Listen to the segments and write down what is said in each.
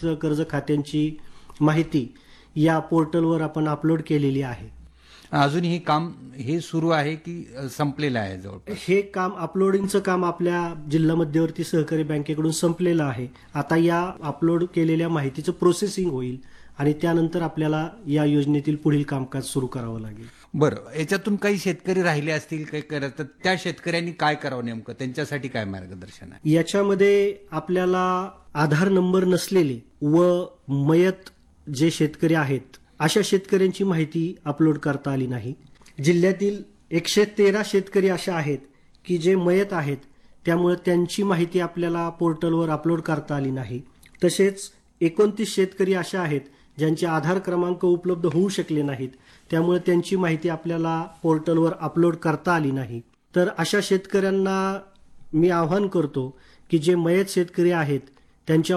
संबंधित कर्ज खात्यांची माहिती या पोर्टलवर आपण अपलोड केलेली आहे. अजून हे काम हे सुरू आहे की संपलेलं आहे जवळपास? हे काम अपलोडिंगचं काम आपल्या जिल्हा मध्यवर्ती सहकारी बँकेकडून संपलेलं आहे. आता या अपलोड केलेल्या माहितीचं प्रोसेसिंग होईल आणि त्यानंतर आपल्याला या योजनेतील पुढील कामकाज सुरू करावं लागेल. बरं, याच्यातून काही शेतकरी राहिले असतील काही करत, तर त्या शेतकऱ्यांनी काय करावं नेमकं, त्यांच्यासाठी काय मार्गदर्शन आहे? याच्यामध्ये आपल्याला आधार नंबर नसलेले व मयत जे शेतकरी आहेत अशा शेतकऱ्यांची माहिती अपलोड करता आली नाही. जिल्ह्यातील 113 शेतकरी अशा आहेत की जे मयत आहेत, त्यामुळे त्यांची माहिती आपल्याला पोर्टलवर अपलोड करता आली नाही. तसेच 29 शेतकरी अशा आहेत ज्यांचे आधार क्रमांक उपलब्ध होऊ शकले नाहीत, त्यामुळे त्यांची माहिती आपल्याला पोर्टलवर अपलोड करता आली नाही. तर अशा शेतकऱ्यांना मी आवाहन करतो की जे मयत शेतकरी आहेत त्यांच्या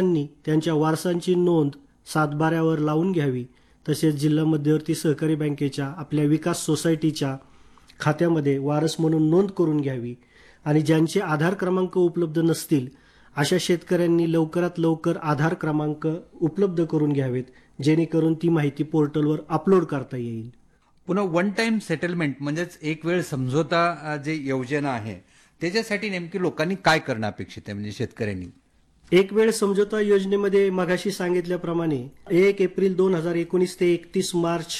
वारसांची नोंद सातबाऱ्यावर लावून घ्यावी. तसेच जिल्हा मध्यवर्ती सहकारी बँकेच्या आपल्या विकास सोसायटीच्या खात्यामध्ये वारस म्हणून नोंद करून घ्यावी. आणि ज्यांचे आधार क्रमांक उपलब्ध नसतील अशा शेतकऱ्यांनी लवकरात लवकर आधार क्रमांक उपलब्ध करून घ्यावेत, जेणेकरून ती माहिती पोर्टलवर अपलोड करता येईल. पुन्हा वन टाइम सेटलमेंट म्हणजेच एक वेळ समझोता जे योजना आहे त्याच्यासाठी नेमकी लोकांनी काय करणं अपेक्षित आहे, म्हणजे शेतकऱ्यांनी? एक वेळ समझोता योजनेमध्ये मगाशी सांगितल्याप्रमाणे 1 एप्रिल 2019 ते 31 मार्च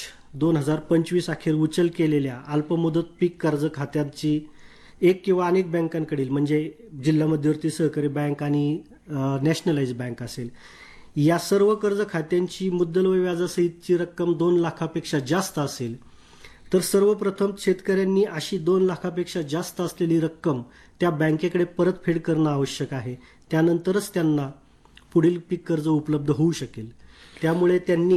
2025 अखेर उचल केलेल्या अल्पमुदत पीक कर्ज खात्यांची एक किंवा अनेक बँकांकडील, म्हणजे जिल्हा मध्यवर्ती सहकारी बँक आणि नॅशनलाइज बँक असेल, या सर्व कर्ज खात्यांची मुद्दल व व्याजासहितची रक्कम 2 लाखापेक्षा जास्त असेल तर सर्वप्रथम शेतकऱ्यांनी अशी 2 लाखापेक्षा जास्त असलेली रक्कम त्या बँकेकडे परतफेड करणं आवश्यक आहे. त्यानंतरच त्यांना पुढील पीक कर्ज उपलब्ध होऊ शकेल. त्यामुळे त्यांनी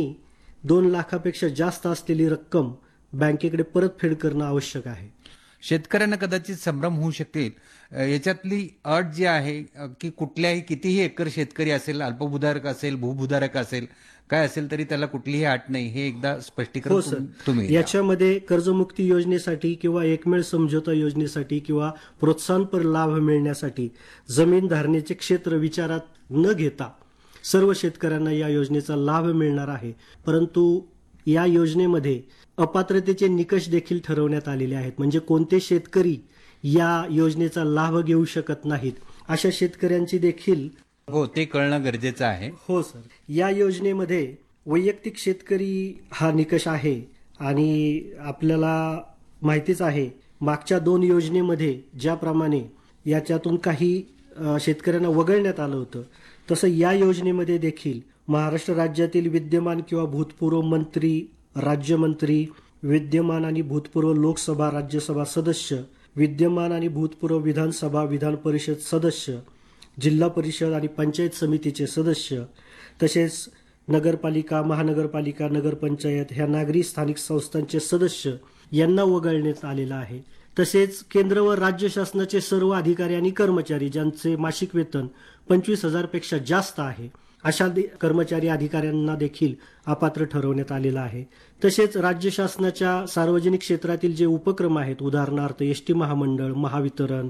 2 लाखापेक्षा जास्त असलेली रक्कम बँकेकडे परतफेड करणं आवश्यक आहे. शेतकऱ्यांना कदाचित संभ्रम होऊ शकेल, याच्यातली अट जी आहे की कुठल्याही कितीही एकर शेतकरी असेल, अल्पभूधारक असेल, भूभूधारक असेल, काय असेल तरी त्याला कुठलीही अट नाही, हे एकदा स्पष्टीकरण हो सर. तुम्ही याच्यामध्ये कर्जमुक्ती योजनेसाठी किंवा एकमेळ समझोता योजनेसाठी किंवा प्रोत्साहनपर लाभ मिळण्यासाठी जमीन धारणेचे क्षेत्र विचारात न घेता सर्व शेतकऱ्यांना या योजनेचा लाभ मिळणार आहे. परंतु या योजनेमध्ये अपात्रतेचे निकष देखील ठरवण्यात आलेले आहेत, म्हणजे कोणते शेतकरी या योजनेचा लाभ घेऊ शकत नाहीत अशा शेतकऱ्यांची देखील ते कळणं गरजेचं आहे. हो सर. या योजनेमध्ये वैयक्तिक शेतकरी हा निकष आहे आणि आपल्याला माहितीच आहे मागच्या 2 योजनेमध्ये ज्याप्रमाणे याच्यातून काही शेतकऱ्यांना वगळण्यात आलं होतं, तसं या योजनेमध्ये देखील महाराष्ट्र राज्यातील विद्यमान किंवा भूतपूर्व मंत्री, राज्यमंत्री, विद्यमान आणि भूतपूर्व लोकसभा राज्यसभा सदस्य, विद्यमान आणि भूतपूर्व विधानसभा विधान परिषद सदस्य, जिल्हा परिषद आणि पंचायत समितीचे सदस्य, तसेच नगरपालिका, महानगरपालिका, नगरपंचायत ह्या नागरी स्थानिक संस्थांचे सदस्य यांना वगळण्यात आलेलं आहे. तसेच केंद्र व राज्य शासनाचे सर्व अधिकारी आणि कर्मचारी ज्यांचे मासिक वेतन 25,000 पेक्षा जास्त आहे अशा कर्मचारी अधिकाऱ्यांना देखील अपात्र ठरवण्यात आलेलं आहे. तसेच राज्य शासनाच्या सार्वजनिक क्षेत्रातील जे उपक्रम आहेत, उदाहरणार्थ एसटी महामंडळ, महावितरण,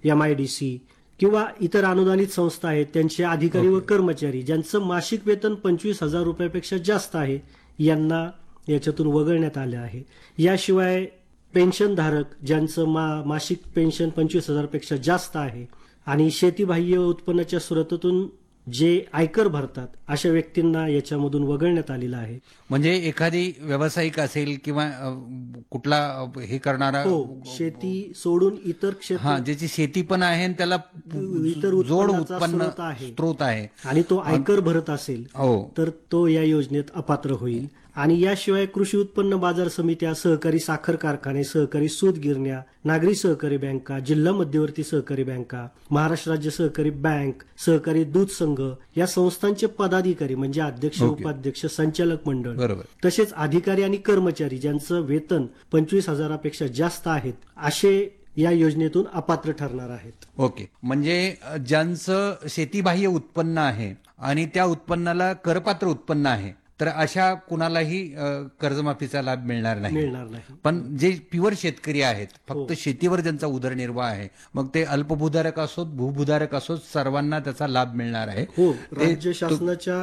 MIDC किंवा इतर अनुदानित संस्था आहेत, त्यांचे अधिकारी व कर्मचारी ज्यांचं मासिक वेतन 25,000 रुपयापेक्षा जास्त आहे यांना याच्यातून वगळण्यात आले आहे. याशिवाय पेन्शनधारक ज्यांचं मासिक पेन्शन 25,000 पेक्षा जास्त आहे आणि शेतीबाह्य उत्पन्नाच्या स्रोतातून जे आयकर भरतात अशा व्यक्तींना याच्यामधून वगळण्यात आलेलं आहे. म्हणजे एखादी व्यावसायिक असेल किंवा कुठला हे करणारा, शेती सोडून इतर क्षेत्र, ज्याची शेती पण आहे आणि त्याला इतर जोड उत्पन्न स्रोत आहे आणि तो आयकर भरत असेल तर तो या योजनेत अपात्र होईल. आणि याशिवाय कृषी उत्पन्न बाजार समित्या, सहकारी साखर कारखाने, सहकारी सूत गिरण्या, नागरी सहकारी बँका, जिल्हा मध्यवर्ती सहकारी बँका, महाराष्ट्र राज्य सहकारी बँक, सहकारी दूध संघ या संस्थांचे पदाधिकारी म्हणजे अध्यक्ष, उपाध्यक्ष, संचालक मंडळ, तसेच अधिकारी आणि कर्मचारी ज्यांचं वेतन 25,000पेक्षा जास्त आहेत असे या योजनेतून अपात्र ठरणार आहेत. ओके. म्हणजे ज्यांचं शेतीबाह्य उत्पन्न आहे आणि त्या उत्पन्नाला करपात्र उत्पन्न आहे तर अशा कुणालाही कर्जमाफीचा लाभ मिळणार नाही. पण जे प्युअर शेतकरी आहेत, फक्त शेतीवर ज्यांचा उदरनिर्वाह आहे, मग ते अल्पभूधारक असोत, भूभूधारक असोत, सर्वांना त्याचा लाभ मिळणार आहे. राज्य शासनाच्या